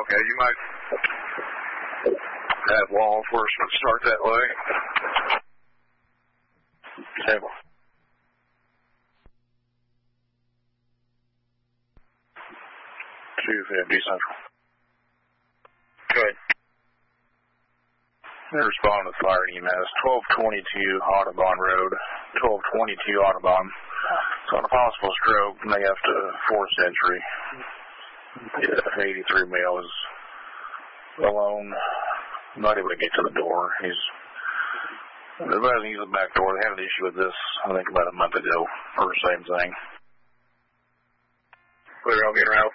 Okay, you might have law enforcement start that way. Table. 250 Central. Go ahead. They respond to fire EMS. 1222 Audubon Road. 1222 Audubon. It's on a possible stroke, and they have to force entry. Yeah, 83 male is alone, not able to get to the door. He's advising use the back door. They had an issue with this, I think, about a month ago, or the same thing. Clear on getting around